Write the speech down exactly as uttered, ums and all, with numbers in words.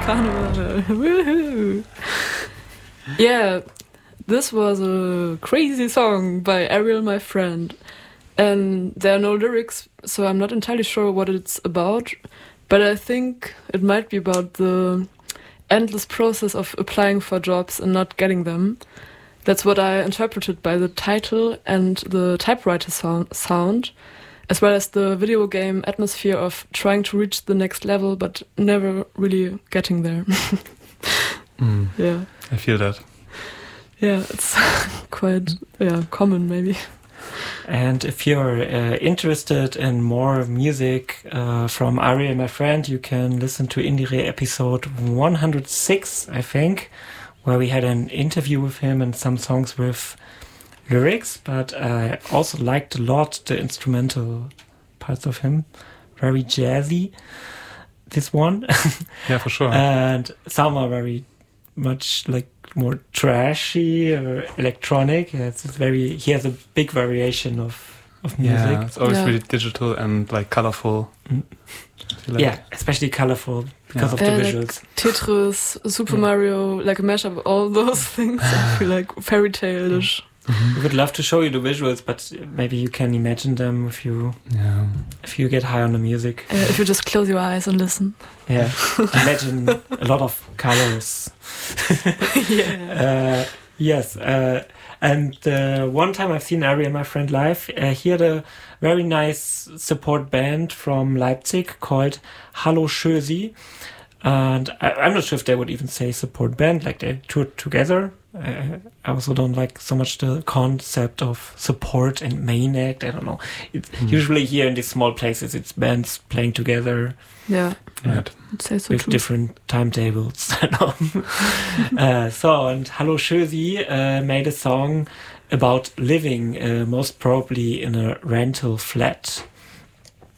Carnival. Woohoo. Yeah, this was a crazy song by Ariel, my friend. And there are no lyrics, so I'm not entirely sure what it's about. But I think it might be about the endless process of applying for jobs and not getting them. That's what I interpreted by the title and the typewriter sound, sound, as well as the video game atmosphere of trying to reach the next level but never really getting there. mm. Yeah. I feel that. Yeah, it's quite yeah common maybe. And if you're uh, interested in more music uh, from Ariel, my friend, you can listen to Indire episode one hundred six, I think, where we had an interview with him and some songs with lyrics. But I also liked a lot the instrumental parts of him. Very jazzy, this one. Yeah, for sure. And some are very much like more trashy or electronic. Yeah, it's very. He has a big variation of of music. Yeah, it's always yeah. really digital and like colorful. Mm. Like Yeah, especially colorful because Yeah. of the Yeah, visuals. like Tetris, Super Yeah. Mario, like a mashup of all those things. I feel like fairy tale-ish. We would love to show you the visuals, but maybe you can imagine them if you Yeah. if you get high on the music. Uh, if you just close your eyes and listen. Yeah, imagine a lot of colors. Yeah. Uh, yes, uh, and uh, one time I've seen Ariel, my friend, live. Uh, he had a very nice support band from Leipzig called Hallo Schösi. And I, I'm not sure if they would even say support band, like they toured together. I, I also don't like so much the concept of support and main act. I don't know. It's Mm. usually here in these small places, it's bands playing together Yeah. Right. I'd say so with too. different timetables. uh, so, and Hallo Schösi uh, made a song about living, uh, most probably in a rental flat.